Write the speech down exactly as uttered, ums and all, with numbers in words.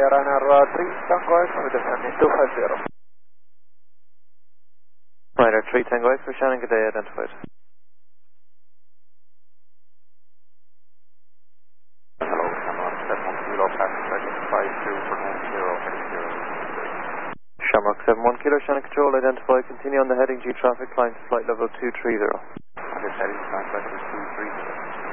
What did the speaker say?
runner uh, three Tango X, we're descending two five zero. Ryder three Tango X, we're Shannon, good day, identified. Hello, Shamrock seven one Kilo, passenger five two for nine zero, heading zero. Shamrock seven one Kilo, Shannon Control, identified, continue on the heading G traffic, climb to flight level two three zero. On this heading, climb flight level two three zero.